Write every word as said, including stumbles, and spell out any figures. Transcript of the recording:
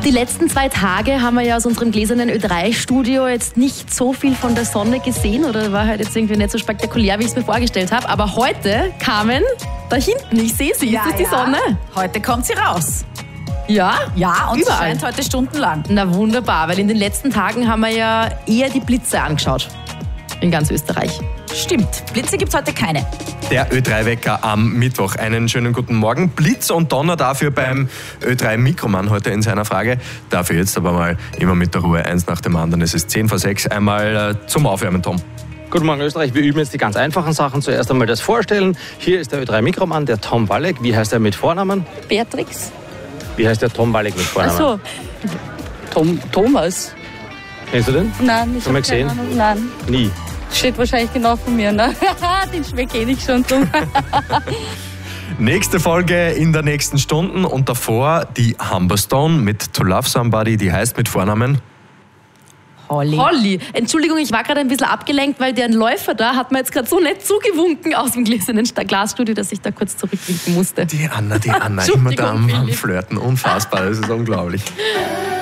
Die letzten zwei Tage haben wir ja aus unserem gläsernen Ö drei Studio jetzt nicht so viel von der Sonne gesehen oder war halt jetzt irgendwie nicht so spektakulär, wie ich es mir vorgestellt habe. Aber heute kamen da hinten, ich sehe sie, ja, ist das die ja. Sonne? Heute kommt sie raus. Ja? Ja, und Überall. sie scheint heute stundenlang. Na wunderbar, weil in den letzten Tagen haben wir ja eher die Blitze angeschaut. In ganz Österreich. Stimmt, Blitze gibt es heute keine. Der Ö drei Wecker am Mittwoch. Einen schönen guten Morgen. Blitz und Donner dafür beim Ö drei Mikromann heute in seiner Frage. Dafür jetzt aber mal immer mit der Ruhe, eins nach dem anderen. Es ist zehn vor sechs. Einmal äh, zum Aufwärmen, Tom. Guten Morgen Österreich, wir üben jetzt die ganz einfachen Sachen. Zuerst einmal das Vorstellen. Hier ist der Ö drei Mikromann, der Tom Walleck. Wie heißt er mit Vornamen? Beatrix. Wie heißt der Tom Walleck mit Vornamen? Ach so. Tom, Thomas. Kennst du den? Nein, ich Schon mal hab keine gesehen? Ahnung. Nein. Nie. Steht wahrscheinlich genau von mir, ne? Den schmecke ich nicht schon drum. Nächste Folge in der nächsten Stunden und davor die Humberstone mit To Love Somebody, die heißt mit Vornamen Holly. Holly. Entschuldigung, ich war gerade ein bisschen abgelenkt, weil der Läufer da hat mir jetzt gerade so nett zugewunken aus dem gläsernen Glasstudio, dass ich da kurz zurückwinken musste. Die Anna, die Anna, immer da am, am Flirten. Unfassbar, das ist unglaublich.